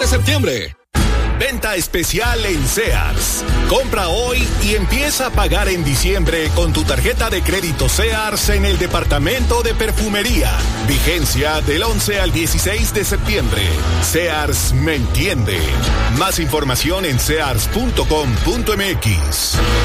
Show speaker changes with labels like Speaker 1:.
Speaker 1: de septiembre. Venta especial en Sears. Compra hoy y empieza a pagar en diciembre con tu tarjeta de crédito Sears en el departamento de perfumería. Vigencia del 11 al 16 de septiembre. Sears me entiende. Más información en sears.com.mx.